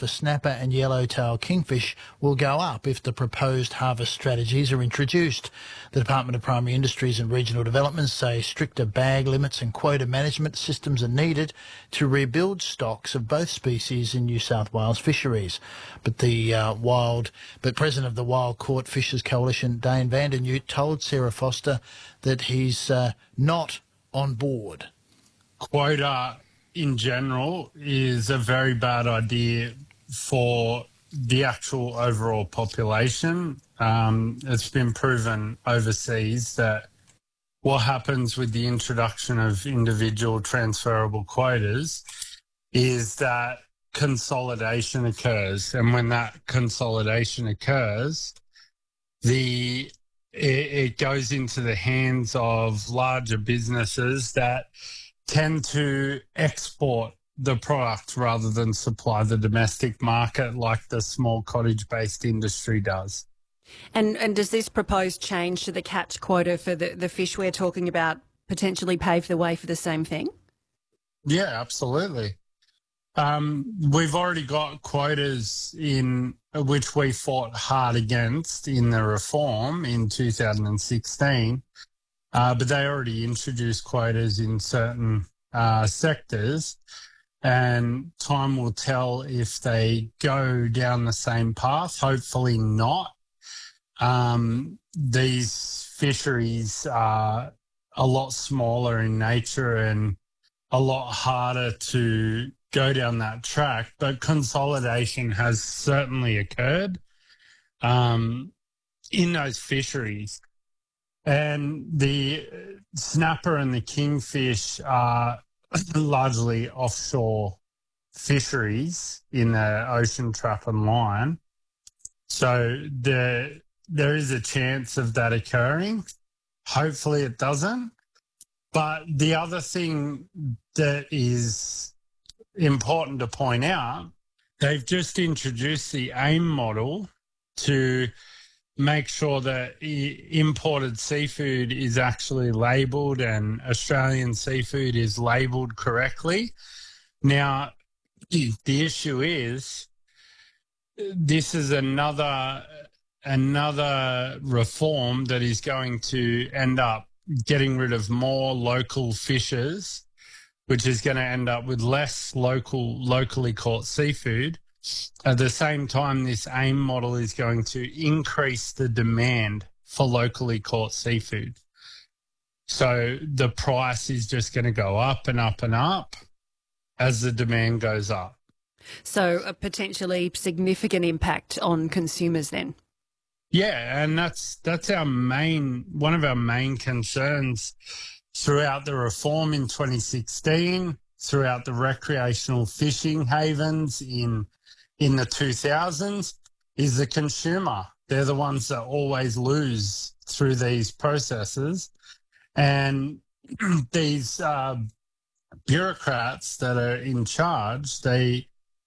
for snapper and yellowtail kingfish will go up if the proposed harvest strategies are introduced. The Department of Primary Industries and Regional Development say stricter bag limits and quota management systems are needed to rebuild stocks of both species in New South Wales fisheries. But President of the Wild Caught Fishers Coalition, Dane van der Newt, told Sarah Foster that he's not on board. Quota in general is a very bad idea for the actual overall population. It's been proven overseas that what happens with the introduction of individual transferable quotas is that consolidation occurs. And when that consolidation occurs, it goes into the hands of larger businesses that tend to export the product rather than supply the domestic market like the small cottage-based industry does. And does this proposed change to the catch quota for the fish we're talking about potentially pave the way for the same thing? Yeah, absolutely. We've already got quotas in which we fought hard against in the reform in 2016, but they already introduced quotas in certain sectors, and time will tell if they go down the same path. Hopefully not. These fisheries are a lot smaller in nature and a lot harder to go down that track, but consolidation has certainly occurred in those fisheries. And the snapper and the kingfish are largely offshore fisheries in the ocean trap and line. So there is a chance of that occurring. Hopefully it doesn't. But the other thing that is important to point out, they've just introduced the AIM model to make sure that imported seafood is actually labelled and Australian seafood is labelled correctly. Now, the issue is this is another reform that is going to end up getting rid of more local fishers, which is going to end up with less locally caught seafood. At the same time, this AIM model is going to increase the demand for locally caught seafood. So the price is just going to go up and up and up as the demand goes up. So a potentially significant impact on consumers then? Yeah, and that's one of our main concerns throughout the reform in 2016, throughout the recreational fishing havens in the 2000s, is the consumer. They're the ones that always lose through these processes. And these bureaucrats that are in charge, their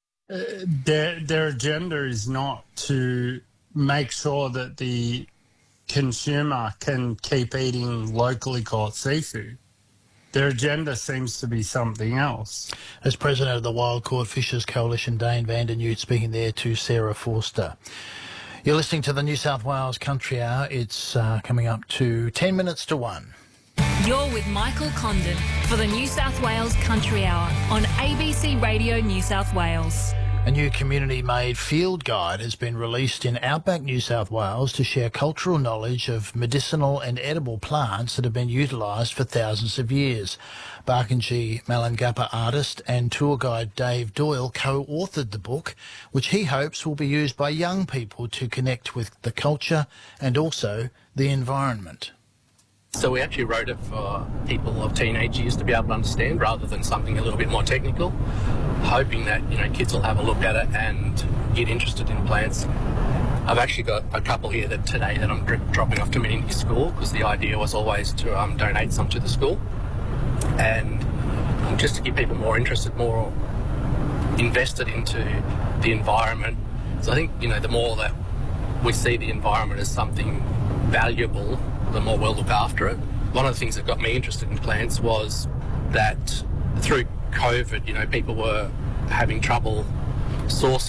agenda is not to make sure that the consumer can keep eating locally caught seafood. Their agenda seems to be something else. As President of the Wild Caught Fishers Coalition, Dane van der Newt speaking there to Sarah Forster. You're listening to the New South Wales Country Hour. It's coming up to 10 minutes to 1. You're with Michael Condon for the New South Wales Country Hour on ABC Radio New South Wales. A new community-made field guide has been released in outback New South Wales to share cultural knowledge of medicinal and edible plants that have been utilised for thousands of years. Barkindji Malangappa artist and tour guide Dave Doyle co-authored the book, which he hopes will be used by young people to connect with the culture and also the environment. So we actually wrote it for people of teenage years to be able to understand rather than something a little bit more technical, hoping that, kids will have a look at it and get interested in plants. I've actually got a couple here today that I'm dropping off to Meningie School because the idea was always to donate some to the school and just to get people more interested, more invested into the environment. So I think, the more that we see the environment as something valuable, the more we'll look after it. One of the things that got me interested in plants was that through COVID, people were having trouble sourcing